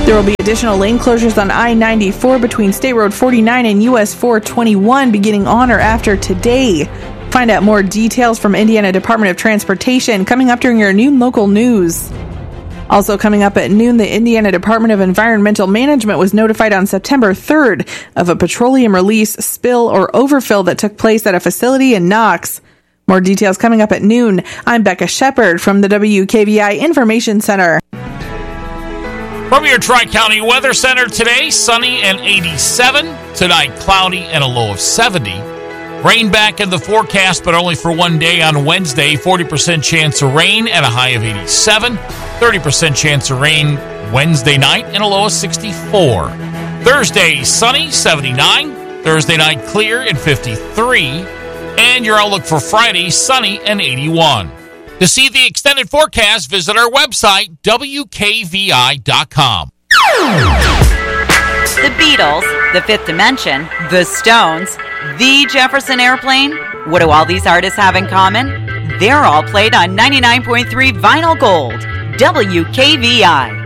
There will be additional lane closures on I-94 between State Road 49 and US 421 beginning on or after today. Find out more details from Indiana Department of Transportation coming up during your noon local news. Also coming up at noon, the Indiana Department of Environmental Management was notified on September 3rd of a petroleum release, spill, or overfill that took place at a facility in Knox. More details coming up at noon. I'm Becca Shepard from the WKVI Information Center. From your Tri-County Weather Center today, sunny and 87. Tonight, cloudy and a low of 70. Rain back in the forecast, but only for one day on Wednesday. 40% chance of rain and a high of 87. 30% chance of rain Wednesday night and a low of 64. Thursday, sunny, 79. Thursday night, clear and 53. And your outlook for Friday, sunny and 81. To see the extended forecast, visit our website, WKVI.com. The Beatles, The Fifth Dimension, The Stones, The Jefferson Airplane. What do all these artists have in common? They're all played on 99.3 Vinyl Gold, WKVI.